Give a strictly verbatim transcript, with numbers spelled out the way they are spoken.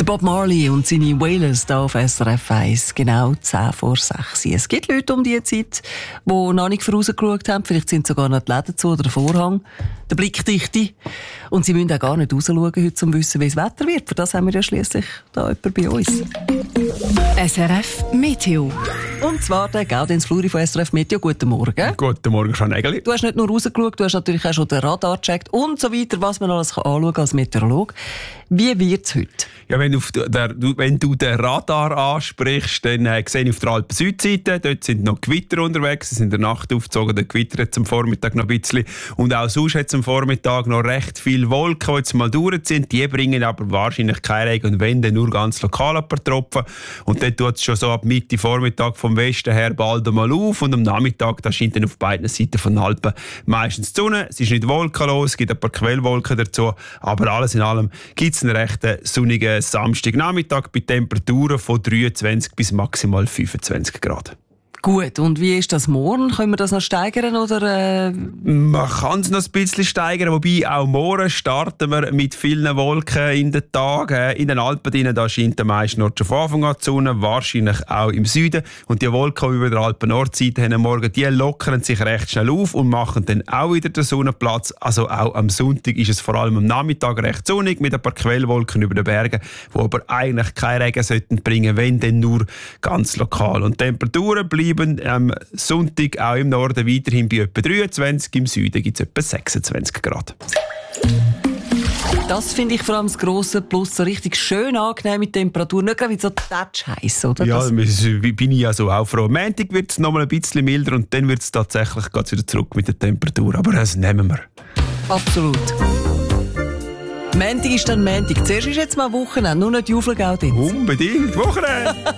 Bob Marley und seine Wailers hier auf S R F eins, genau zehn vor sechs. Es gibt Leute um diese Zeit, die noch nicht vorausgeschaut haben. Vielleicht sind sogar noch die Läden zu oder der Vorhang, der Blickdichte. Und sie müssen auch gar nicht rausschauen, heute, um zu wissen, wie das Wetter wird. Für das haben wir ja schliesslich da jemanden bei uns. S R F Meteo. Und zwar der Gaudenz Fluri von S R F Meteo. Guten Morgen. Guten Morgen, Jean Egeli. Du hast nicht nur rausgeschaut, du hast natürlich auch schon den Radar gecheckt und so weiter, was man alles anschauen kann als Meteorolog. Wie wird es heute? Ja, wenn, auf der, du, wenn du den Radar ansprichst, dann äh, sehe ich auf der Alpen-Südseite, dort sind noch Gewitter unterwegs, es sind in der Nacht aufgezogen, der Gewitter jetzt am Vormittag noch ein bisschen. Und auch sonst hat es am Vormittag noch recht viele Wolken, die jetzt mal durch sind. Die bringen aber wahrscheinlich keinen Regen und wenn, dann nur ganz lokal ein paar Tropfen. Und dann tut es schon so ab Mitte Vormittag vom Westen her bald einmal auf und am Nachmittag, da scheint dann auf beiden Seiten von den Alpen meistens die Sonne. Es ist nicht wolkenlos, es gibt ein paar Quellwolken dazu, aber alles in allem gibt es einen recht sonnigen Samstagnachmittag bei Temperaturen von dreiundzwanzig bis maximal fünfundzwanzig Grad. Gut, und wie ist das morgen? Können wir das noch steigern? Oder, äh... Man kann es noch ein bisschen steigern, wobei auch morgen starten wir mit vielen Wolken in den Tagen. In den Alpen drinnen, da scheint der meiste Nord schon von Anfang an die Sonne, wahrscheinlich auch im Süden. Und die Wolken, die über der Alpen-Nordseite haben, morgen, die lockern sich recht schnell auf und machen dann auch wieder den Sonnenplatz. Also auch am Sonntag ist es vor allem am Nachmittag recht sonnig mit ein paar Quellwolken über den Bergen, die aber eigentlich keinen Regen sollten bringen, wenn dann nur ganz lokal. Und die Temperaturen bleiben am Sonntag auch im Norden weiterhin bei etwa dreiundzwanzig, im Süden gibt es etwa sechsundzwanzig Grad. Das finde ich vor allem das grosse Plus, so richtig schön angenehm mit Temperatur, nicht gerade wie so tätsch-heiss, oder? Ja, das bin ich ja so auch froh. Am Montag wird es noch mal ein bisschen milder und dann wird es tatsächlich wieder zurück mit der Temperatur, aber das nehmen wir. Absolut. Montag ist dann Montag. Zuerst ist jetzt mal Wochenende, nur nicht Juffelgeld. Unbedingt, Wochenende!